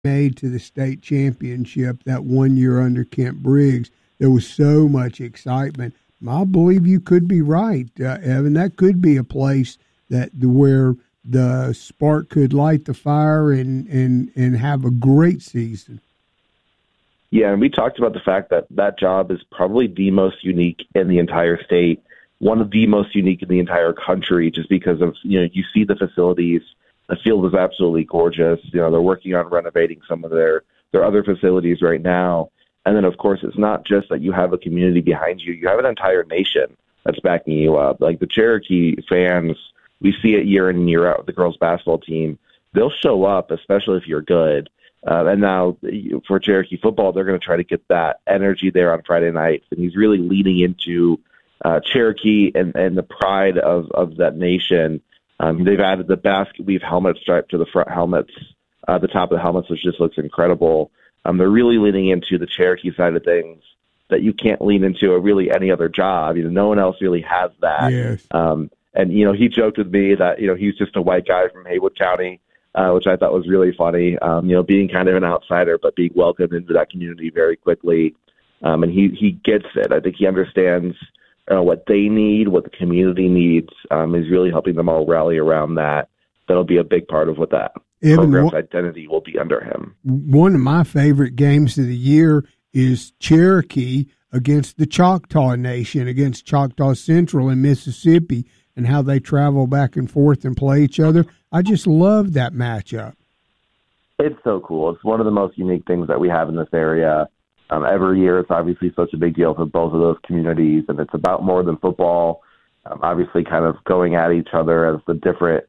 made to the state championship that 1 year under Kent Briggs, there was so much excitement. I believe you could be right, Evan. That could be a place where the spark could light the fire and have a great season. Yeah, and we talked about the fact that that job is probably the most unique in the entire state, one of the most unique in the entire country, just because of, you see the facilities. The field is absolutely gorgeous. They're working on renovating some of their other facilities right now. And then, of course, it's not just that you have a community behind you. You have an entire nation that's backing you up. Like the Cherokee fans, we see it year in and year out with the girls' basketball team. They'll show up, especially if you're good. And now for Cherokee football, they're going to try to get that energy there on Friday nights. And he's really leaning into Cherokee and the pride of that nation. They've added the basket weave helmet stripe to the front helmets, the top of the helmets, which just looks incredible. They're really leaning into the Cherokee side of things that you can't lean into really any other job. No one else really has that. Yes. And, he joked with me that, he's just a white guy from Haywood County, which I thought was really funny, being kind of an outsider, but being welcomed into that community very quickly. And he gets it. I think he understands what they need, what the community needs. He's really helping them all rally around that. That'll be a big part of what that program's identity will be under him. One of my favorite games of the year is Cherokee against the Choctaw Nation, against Choctaw Central in Mississippi, and how they travel back and forth and play each other. I just love that matchup. It's so cool. It's one of the most unique things that we have in this area. Every year, it's obviously such a big deal for both of those communities, and it's about more than football. Obviously, kind of going at each other as the different,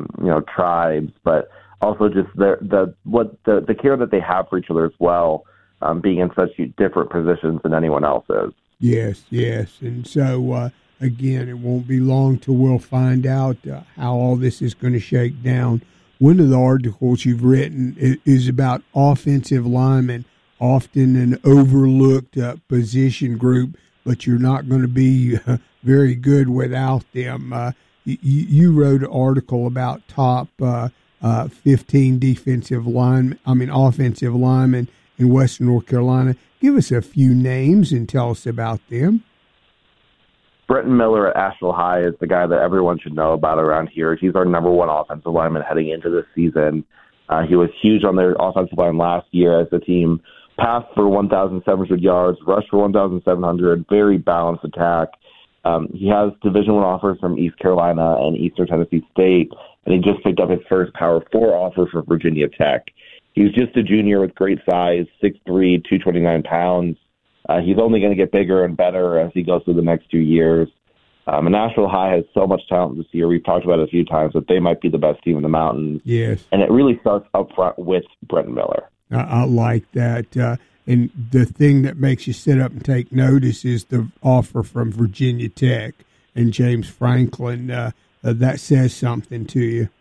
tribes, but also just the care that they have for each other as well, being in such different positions than anyone else is. Yes, and so again, it won't be long till we'll find out how all this is going to shake down. One of the articles you've written is about offensive linemen, often an overlooked position group, but you're not going to be very good without them. You wrote an article about top 15 offensive linemen in Western North Carolina. Give us a few names and tell us about them. Brenton Miller at Asheville High is the guy that everyone should know about around here. He's our number one offensive lineman heading into this season. He was huge on their offensive line last year as the team passed for 1,700 yards, rushed for 1,700, very balanced attack. He has Division I offers from East Carolina and Eastern Tennessee State, and he just picked up his first Power 4 offer for Virginia Tech. He's just a junior with great size, 6'3", 229 pounds. He's only going to get bigger and better as he goes through the next 2 years. And Asheville High has so much talent this year. We've talked about it a few times, that they might be the best team in the mountains. Yes. And it really starts up front with Brenton Miller. I like that. And the thing that makes you sit up and take notice is the offer from Virginia Tech and James Franklin. That says something to you.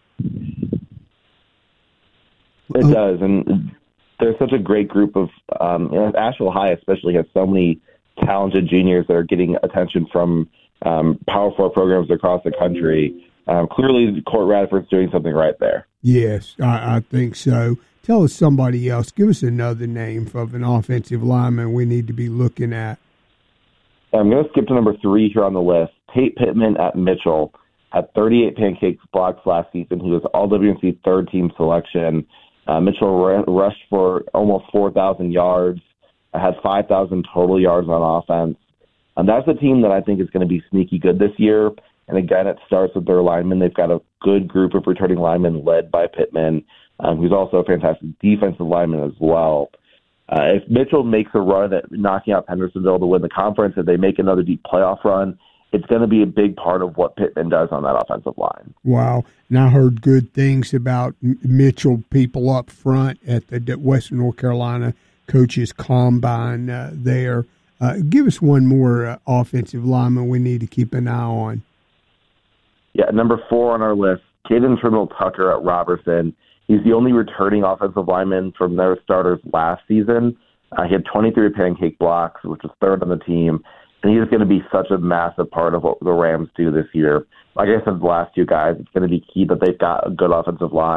It does. And there's such a great group of Asheville High especially has so many talented juniors that are getting attention from Power 4 programs across the country. Clearly, Court Radford's doing something right there. Yes, I think so. Tell us somebody else. Give us another name of an offensive lineman we need to be looking at. I'm going to skip to number 3 here on the list. Tate Pittman at Mitchell had 38 pancakes blocks last season. He was All-WNC third-team selection. Mitchell rushed for almost 4,000 yards, had 5,000 total yards on offense. And that's a team that I think is going to be sneaky good this year. And again, it starts with their linemen. They've got a good group of returning linemen led by Pittman, who's also a fantastic defensive lineman as well. If Mitchell makes a run at knocking out Hendersonville to win the conference, if they make another deep playoff run, it's going to be a big part of what Pittman does on that offensive line. Wow. And I heard good things about Mitchell people up front at the Western North Carolina Coaches Combine there. Give us one more offensive lineman we need to keep an eye on. Yeah, number 4 on our list, Caden Trimble-Tucker at Robertson. He's the only returning offensive lineman from their starters last season. He had 23 pancake blocks, which was third on the team. And he's going to be such a massive part of what the Rams do this year. Like I said, the last 2 guys, it's going to be key that they've got a good offensive line.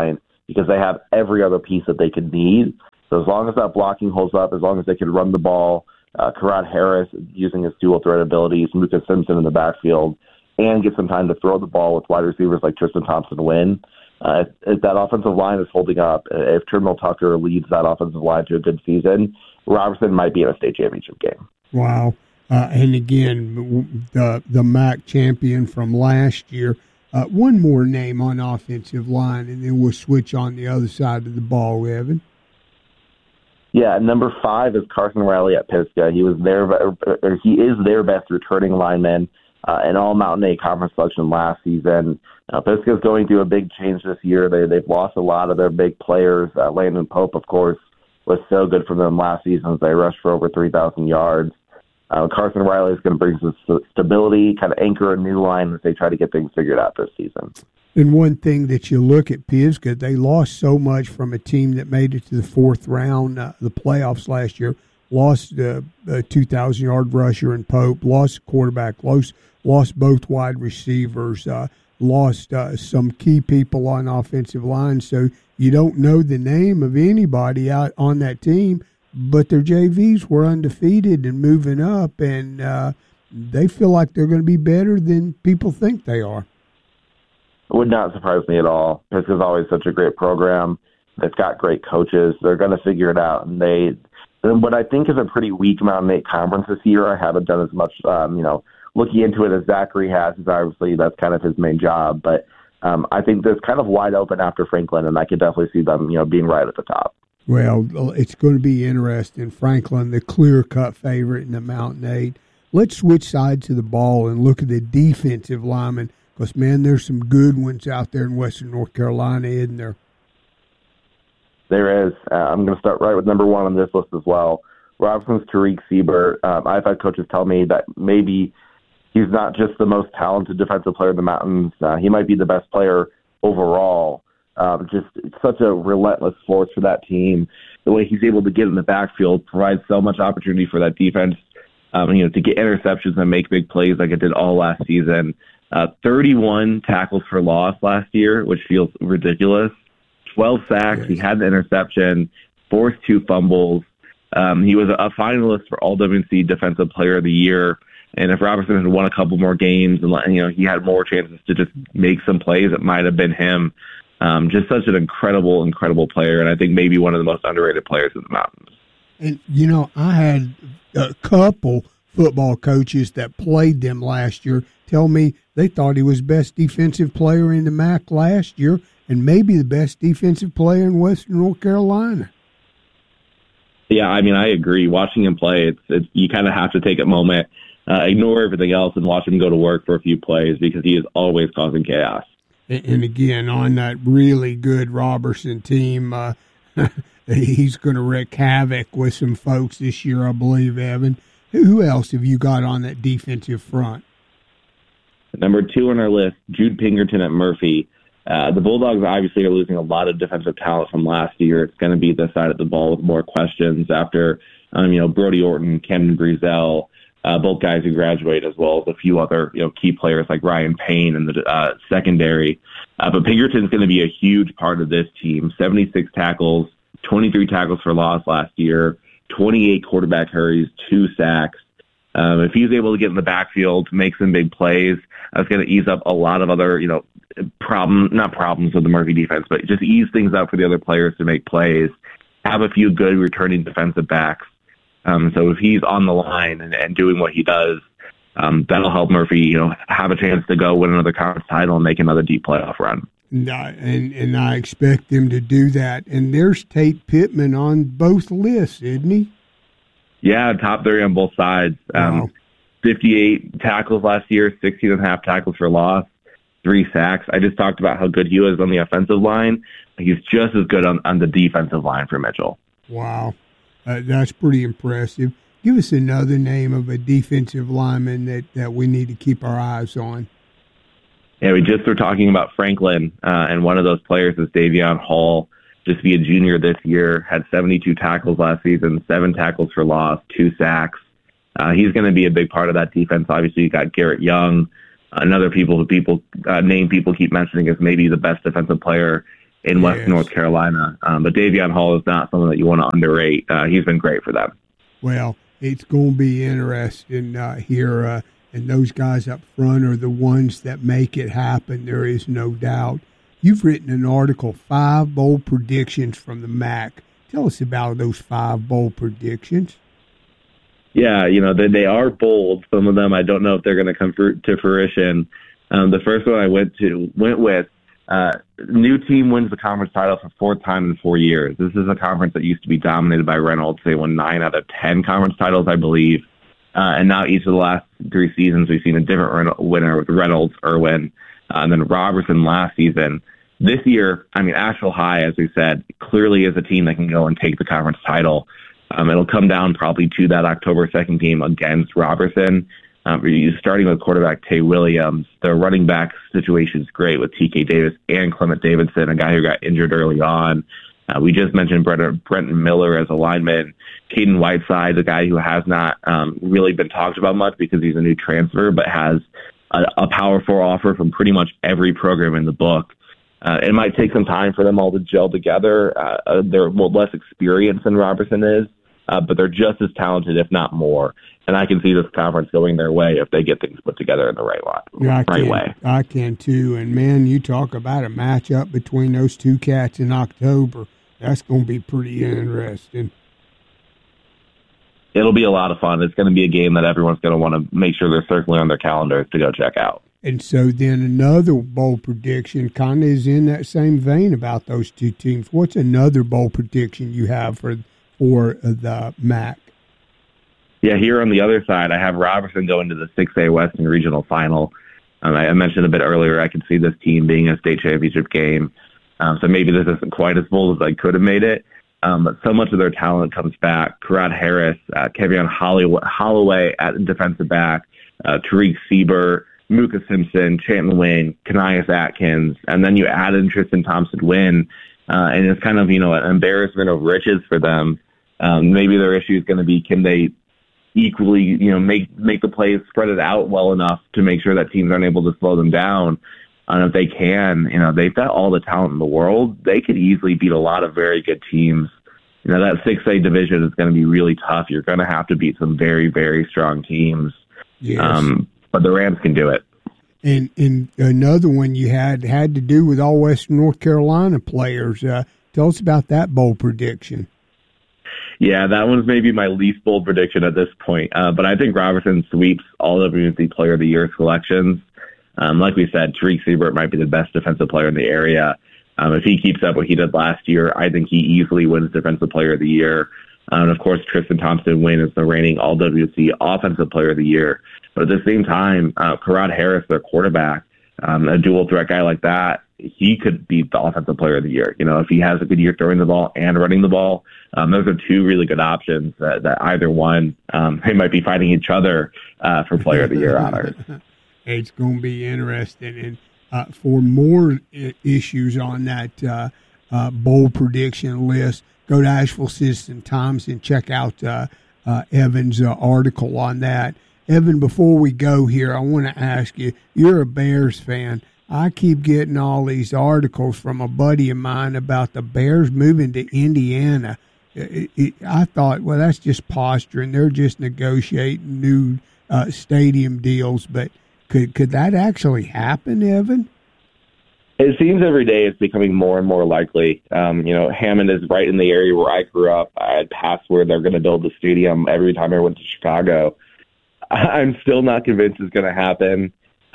because they have every other piece that they could need. So as long as that blocking holds up, as long as they can run the ball, Karad Harris using his dual threat abilities, Lucas Simpson in the backfield, and get some time to throw the ball with wide receivers like Tristan Thompson-Wynn. If that offensive line is holding up, if Terminal Tucker leads that offensive line to a good season, Robertson might be in a state championship game. Wow. And again, the MAC champion from last year. One more name on offensive line, and then we'll switch on the other side of the ball, Evan. Yeah, number 5 is Carson Riley at Pisgah. He is their best returning lineman, an All-Mountain 8 conference selection last season. Pisgah is going through a big change this year. They've lost a lot of their big players. Landon Pope, of course, was so good for them last season as they rushed for over 3,000 yards. Carson Riley is going to bring some stability, kind of anchor a new line as they try to get things figured out this season. And one thing that you look at Pisgah, they lost so much from a team that made it to the 4th round, the playoffs last year, lost a 2,000-yard rusher in Pope, lost a quarterback, lost both wide receivers, lost some key people on offensive line. So you don't know the name of anybody out on that team, but their JVs were undefeated and moving up, and they feel like they're going to be better than people think they are. It would not surprise me at all. Pisgah is always such a great program. They've got great coaches. They're going to figure it out. And what I think is a pretty weak Mountain 8 conference this year, I haven't done as much, looking into it as Zachary has, because obviously that's kind of his main job. But I think that's kind of wide open after Franklin, and I could definitely see them, being right at the top. Well, it's going to be interesting. Franklin, the clear-cut favorite in the Mountain 8. Let's switch sides of the ball and look at the defensive linemen. Because, man, there's some good ones out there in Western North Carolina, isn't there? There is. I'm going to start right with number 1 on this list as well. Robertson's Tariq Siebert. I've had coaches tell me that maybe he's not just the most talented defensive player in the Mountains. He might be the best player overall. Just such a relentless force for that team. The way he's able to get in the backfield provides so much opportunity for that defense, to get interceptions and make big plays like it did all last season. 31 tackles for loss last year, which feels ridiculous. 12 sacks. Yes. He had an interception, forced 2 fumbles. He was a finalist for All-WC Defensive Player of the Year. And if Robertson had won a couple more games and he had more chances to just make some plays, it might have been him. Just such an incredible, incredible player, and I think maybe one of the most underrated players in the Mountains. And, I had a couple football coaches that played them last year tell me they thought he was best defensive player in the MAC last year and maybe the best defensive player in Western North Carolina. Yeah, I agree. Watching him play, it's you kind of have to take a moment, ignore everything else, and watch him go to work for a few plays because he is always causing chaos. And again, on that really good Robertson team, he's going to wreak havoc with some folks this year, I believe, Evan. Who else have you got on that defensive front? Number 2 on our list, Jude Pinkerton at Murphy. The Bulldogs obviously are losing a lot of defensive talent from last year. It's going to be this side of the ball with more questions after, Brody Orton, Camden Grizel, both guys who graduate, as well as a few other, key players like Ryan Payne in the secondary. But Pinkerton's going to be a huge part of this team. 76 tackles, 23 tackles for loss last year, 28 quarterback hurries, 2 sacks. If he's able to get in the backfield, make some big plays, that's going to ease up a lot of other, not problems with the Murphy defense, but just ease things up for the other players to make plays, have a few good returning defensive backs. So if he's on the line and doing what he does, that'll help Murphy, have a chance to go win another conference title and make another deep playoff run. And I expect them to do that. And there's Tate Pittman on both lists, isn't he? Yeah, top 3 on both sides. Wow. 58 tackles last year, 16.5 tackles for loss, 3 sacks. I just talked about how good he was on the offensive line. He's just as good on the defensive line for Mitchell. Wow. That's pretty impressive. Give us another name of a defensive lineman that we need to keep our eyes on. Yeah, we just were talking about Franklin, and one of those players is Davion Hall. Just to be a junior this year, had 72 tackles last season, 7 tackles for loss, 2 sacks. He's going to be a big part of that defense. Obviously, you got Garrett Young, another name people keep mentioning as maybe the best defensive player in West North Carolina. But Davion Hall is not someone that you want to underrate. He's been great for them. Well, it's going to be interesting here, and those guys up front are the ones that make it happen. There is no doubt. You've written an article, 5 bowl predictions from the MAC. Tell us about those 5 bowl predictions. Yeah, they are bold. Some of them I don't know if they're going to come to fruition. The first one I went with, new team wins the conference title for 4th time in 4 years. This is a conference that used to be dominated by Reynolds. They won 9 out of 10 conference titles, I believe. And now each of the last 3 seasons, we've seen a different winner with Reynolds, Irwin, and then Robertson last season. This year, Asheville High, as we said, clearly is a team that can go and take the conference title. It'll come down probably to that October 2nd game against Robertson. Starting with quarterback Tay Williams. Their running back situation is great with TK Davis and Clement Davidson, a guy who got injured early on. We just mentioned Brenton Miller as a lineman. Caden Whiteside, a guy who has not really been talked about much because he's a new transfer, but has a Power 4 offer from pretty much every program in the book. It might take some time for them all to gel together. They're less experienced than Robertson is, but they're just as talented, if not more. And I can see this conference going their way if they get things put together in the right way. I can too. And, man, you talk about a matchup between those two cats in October. That's going to be pretty interesting. It'll be a lot of fun. It's going to be a game that everyone's going to want to make sure they're circling on their calendars to go check out. And so then another bowl prediction kind of is in that same vein about those two teams. What's another bowl prediction you have for the MAC? Yeah, here on the other side, I have Robertson going to the 6A Western Regional Final. I mentioned a bit earlier, I could see this team being a state championship game. So maybe this isn't quite as bold as I could have made it. But so much of their talent comes back. Karad Harris, Kevion Holloway at defensive back, Tariq Sieber, Muka Simpson, Chanton Wayne, Kanias Atkins, and then you add in Tristan Thompson-Wynn, and it's kind of, an embarrassment of riches for them. Maybe their issue is going to be, can they equally, make the plays, spread it out well enough to make sure that teams aren't able to slow them down. And if they can, they've got all the talent in the world. They could easily beat a lot of very good teams. That 6A division is going to be really tough. You're going to have to beat some very, very strong teams. Yes. But the Rams can do it. And another one you had to do with all Western North Carolina players. Tell us about that bowl prediction. Yeah, that one's maybe my least bold prediction at this point. But I think Robertson sweeps all WNC Player of the Year selections. Like we said, Tariq Siebert might be the best defensive player in the area. If he keeps up what he did last year, I think he easily wins Defensive Player of the Year. And, of course, Tristan Thompson-Wynn is the reigning All-WC Offensive Player of the Year. But at the same time, Karad Harris, their quarterback, a dual-threat guy like that, he could be the Offensive Player of the Year. If he has a good year throwing the ball and running the ball, those are two really good options that either one, they might be fighting each other for Player of the Year honors. It's going to be interesting. And for more issues on that bowl prediction list, go to Asheville Citizen-Times and check out Evan's article on that. Evan, before we go here, I want to ask you, you're a Bears fan. I keep getting all these articles from a buddy of mine about the Bears moving to Indiana. I thought, well, that's just posturing. They're just negotiating new stadium deals. But could that actually happen, Evan? It seems every day it's becoming more and more likely. Hammond is right in the area where I grew up. I had passed where they're going to build the stadium every time I went to Chicago. I'm still not convinced it's going to happen.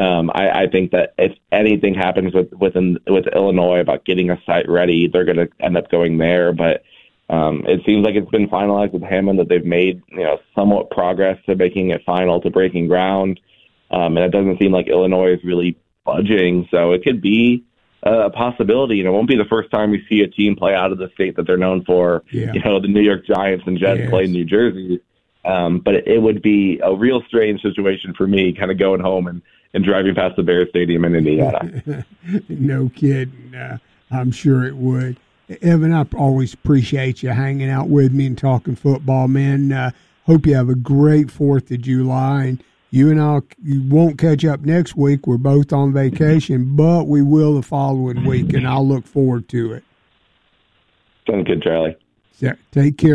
I think that if anything happens with Illinois about getting a site ready, they're going to end up going there. But it seems like it's been finalized with Hammond that they've made somewhat progress to making it final, to breaking ground. And it doesn't seem like Illinois is really budging. So it could be a possibility. It won't be the first time we see a team play out of the state that they're known for. Yeah. The New York Giants and Jets play in New Jersey. But it would be a real strange situation for me kind of going home and driving past the Bears Stadium in Indiana. No kidding. I'm sure it would. Evan, I always appreciate you hanging out with me and talking football, man. Hope you have a great 4th of July and You and I won't catch up next week. We're both on vacation, but we will the following week, and I'll look forward to it. Sounds good, Charlie. So, take care.